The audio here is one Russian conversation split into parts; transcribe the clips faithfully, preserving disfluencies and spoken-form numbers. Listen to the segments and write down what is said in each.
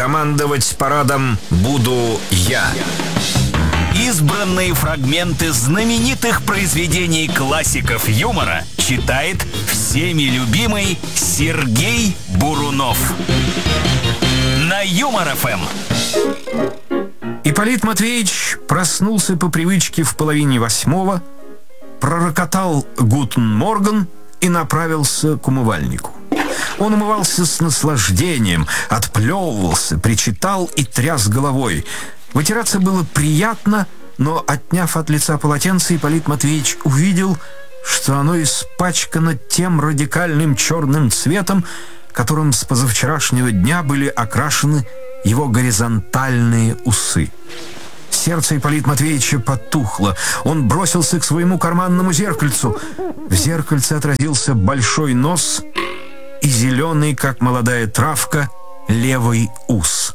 командовать парадом буду я. Избранные фрагменты знаменитых произведений классиков юмора читает всеми любимый Сергей Бурунов. На Юмор-ФМ. Ипполит Матвеевич проснулся по привычке в половине восьмого, пророкотал «Гутен Морган» и направился к умывальнику. Он умывался с наслаждением, отплевывался, причитал и тряс головой. Вытираться было приятно, но, отняв от лица полотенце, Ипполит Матвеевич увидел, что оно испачкано тем радикальным черным цветом, которым с позавчерашнего дня были окрашены его горизонтальные усы. Сердце Ипполита Матвеевича потухло. Он бросился к своему карманному зеркальцу. В зеркальце отразился большой нос и зеленый, как молодая травка, левый ус.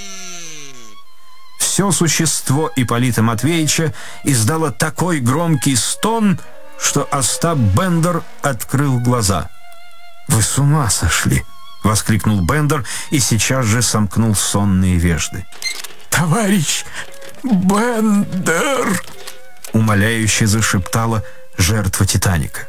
Все существо Ипполита Матвеевича издало такой громкий стон, что Остап Бендер открыл глаза. «Вы с ума сошли!» — воскликнул Бендер и сейчас же сомкнул сонные вежды. «Товарищ Бендер!» — умоляюще зашептала жертва «Титаника».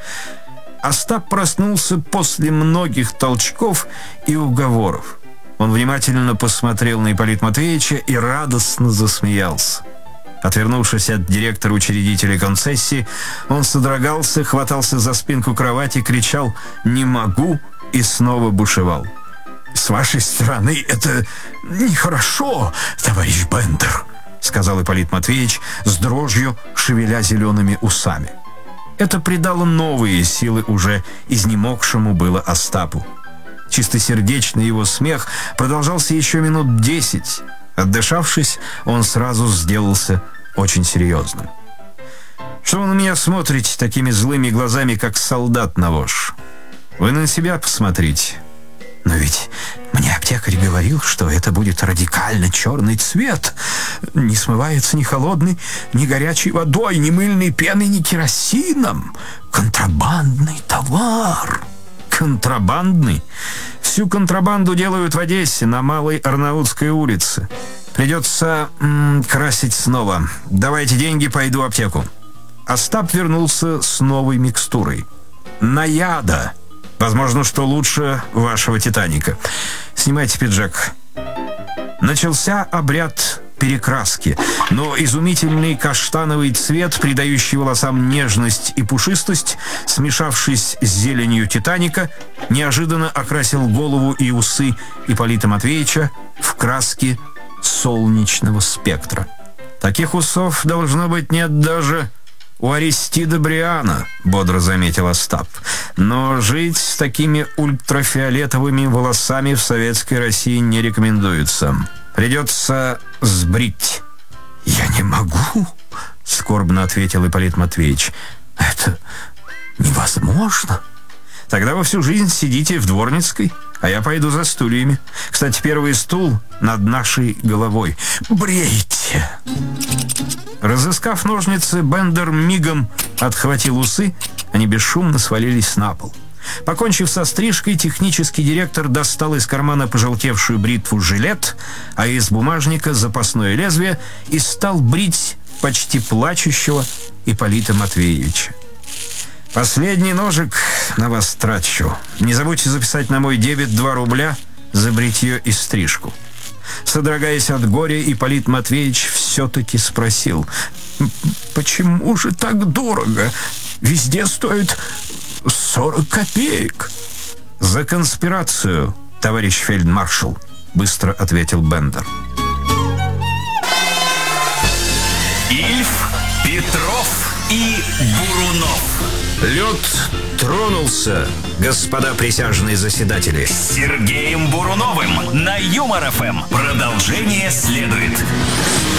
Остап проснулся после многих толчков и уговоров. Он внимательно посмотрел на Ипполита Матвеевича и радостно засмеялся. Отвернувшись от директора-учредителя концессии, он содрогался, хватался за спинку кровати, кричал «Не могу!» и снова бушевал. «С вашей стороны это нехорошо, товарищ Бендер», — сказал Ипполит Матвеевич с дрожью, шевеля зелеными усами. Это придало новые силы уже изнемогшему было Остапу. Чистосердечный его смех продолжался еще минут десять. Отдышавшись, он сразу сделался очень серьезным. «Что вы на меня смотрите такими злыми глазами, как солдат на вож? Вы на себя посмотрите. Но ведь мне аптекарь говорил, что это будет радикально черный цвет. Не смывается ни холодной, ни горячей водой, ни мыльной пеной, ни керосином. Контрабандный товар». «Контрабандный? Всю контрабанду делают в Одессе, на Малой Арнаутской улице. Придется м, красить снова. Давайте деньги, пойду в аптеку». Остап вернулся с новой микстурой. «Наяда. Возможно, что лучше вашего «Титаника». Снимайте пиджак». Начался обряд перекраски, но изумительный каштановый цвет, придающий волосам нежность и пушистость, смешавшись с зеленью «Титаника», неожиданно окрасил голову и усы Ипполита Матвеевича в краски солнечного спектра. «Таких усов, должно быть, нет даже у Аристида Бриана», — бодро заметил Остап. «Но жить с такими ультрафиолетовыми волосами в советской России не рекомендуется. Придется сбрить». «Я не могу», — скорбно ответил Ипполит Матвеевич. «Это невозможно». «Тогда вы всю жизнь сидите в Дворницкой, а я пойду за стульями. Кстати, первый стул над нашей головой. Брейте». Разыскав ножницы, Бендер мигом отхватил усы, они бесшумно свалились на пол. Покончив со стрижкой, технический директор достал из кармана пожелтевшую бритву «Жилет», а из бумажника запасное лезвие и стал брить почти плачущего Ипполита Матвеевича. «Последний ножик на вас трачу. Не забудьте записать на мой дебет два рубля за бритье и стрижку». Содрогаясь от горя, Ипполит Матвеевич все-таки спросил: «Почему же так дорого? Везде стоит сорок копеек». «За конспирацию, товарищ фельдмаршал», — быстро ответил Бендер. Ильф, Петров и Бурунов. Лед тронулся, господа присяжные заседатели. С Сергеем Буруновым на Юмор-ФМ. Продолжение следует.